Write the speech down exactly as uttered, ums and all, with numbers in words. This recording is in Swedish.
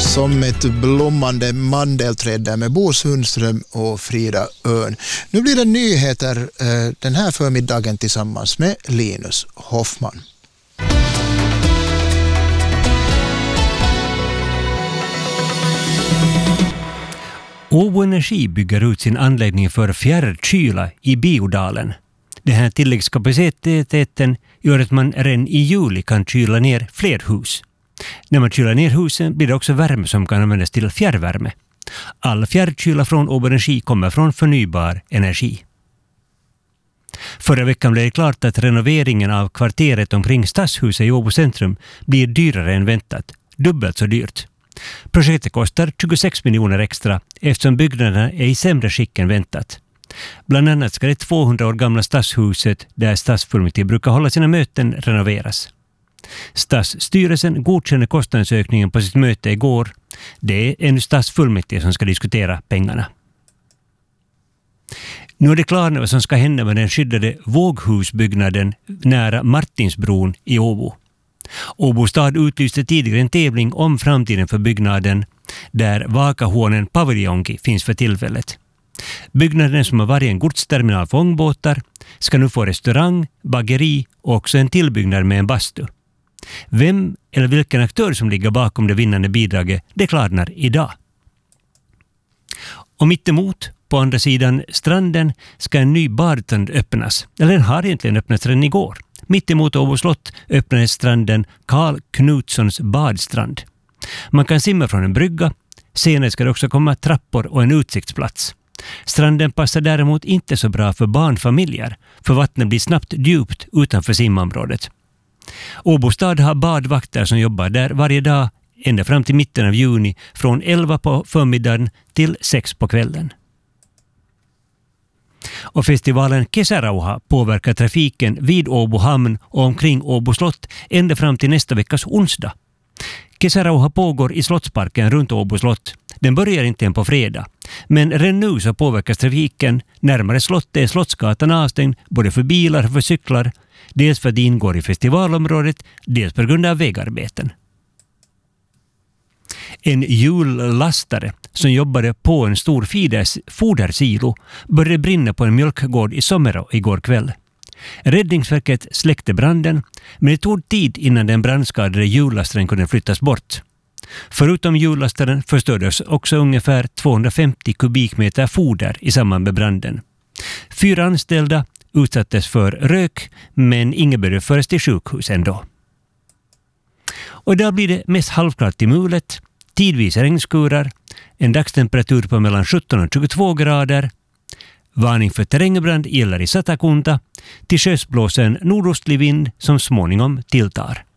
Som ett blommande mandelträd där med Bo Sundström och Frida Örn. Nu blir det nyheter eh, den här förmiddagen tillsammans med Linus Hoffman. Åbo Energi bygger ut sin anläggning för fjärrkyla i Biodalen. Den här tilläggskapaciteten gör att man redan i juli kan kyla ner fler hus. När man kylar ner husen blir det också värme som kan användas till fjärrvärme. All fjärrkyla från Åbo Energi kommer från förnybar energi. Förra veckan blev det klart att renoveringen av kvarteret omkring Stadshuset i Åbo centrum blir dyrare än väntat. Dubbelt så dyrt. Projektet kostar tjugosex miljoner extra eftersom byggnaderna är i sämre skick än väntat. Bland annat ska det tvåhundra år gamla Stadshuset där stadsfullmäktige brukar hålla sina möten renoveras. Stadsstyrelsen godkände kostnadsökningen på sitt möte igår. Det är en stadsfullmäktige som ska diskutera pengarna. Nu är det klart vad som ska hända med den skyddade våghusbyggnaden nära Martinsbron i Åbo. Åbo stad utlyste tidigare en tävling om framtiden för byggnaden där Vakahuonen paviljonki finns för tillfället. Byggnaden som har varit en godsterminal för ångbåtar ska nu få restaurang, bageri och också en tillbyggnad med en bastu. Vem eller vilken aktör som ligger bakom det vinnande bidraget, det klarnar idag. Och mittemot, på andra sidan stranden, ska en ny badstrand öppnas. Eller den har egentligen öppnats redan igår. Mittemot Åbo slott öppnades stranden Karl Knutssons badstrand. Man kan simma från en brygga. Senare ska det också komma trappor och en utsiktsplats. Stranden passar däremot inte så bra för barnfamiljer, för vattnet blir snabbt djupt utanför simområdet. Åbo stad har badvakter som jobbar där varje dag ända fram till mitten av juni från elva på förmiddagen till sex på kvällen. Och festivalen Kesärauha påverkar trafiken vid Åbo hamn och omkring Åbo slott ända fram till nästa veckas onsdag. Kesärauha pågår i slottsparken runt Åbo slott. Den börjar inte än på fredag. Men redan nu så påverkas trafiken. Närmare slottet är Slottsgatan avstängd både för bilar och för cyklar. Dels för att det ingår i festivalområdet, dels på grund av vägarbeten. En jullastare som jobbade på en stor fodersilo började brinna på en mjölkgård i Sommerå igår kväll. Räddningsverket släckte branden, men det tog tid innan den brandskadade jullastaren kunde flyttas bort. Förutom jullastaren förstördes också ungefär tvåhundrafemtio kubikmeter foder i samband med branden. Fyra anställda utsattes för rök, men ingen behövde föras till sjukhus ändå. Och där blir det mest halvklart i mulet, tidvis regnskurar, en dagstemperatur på mellan sjutton och tjugotvå grader. Varning för terrängbrand gäller i Satakunta. Till sjöss blåser en nordostlig vind som småningom tilltar.